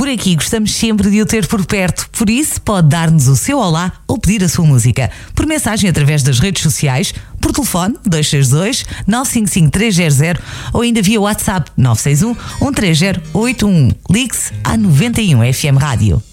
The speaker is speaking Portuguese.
Por aqui gostamos sempre de o ter por perto, por isso pode dar-nos o seu olá ou pedir a sua música. Por mensagem através das redes sociais, por telefone 262 955 300 ou ainda via WhatsApp 961 130 811. Ligue-se à 91 FM Rádio.